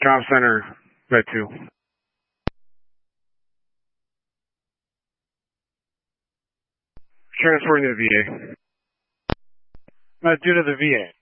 Job Center, Bed 2. Transporting to the VA. Due to the VA.